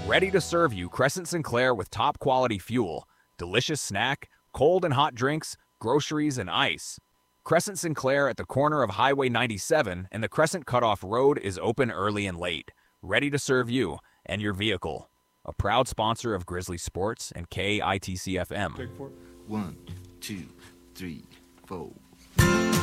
Ready to serve you Crescent Sinclair with top quality fuel, delicious snack, cold and hot drinks, groceries, and ice. Crescent Sinclair at the corner of Highway 97 and the Crescent Cutoff Road is open early and late, ready to serve you and your vehicle. A proud sponsor of Grizzly Sports and KITC FM. Take 4. 1, 2, 3, 4.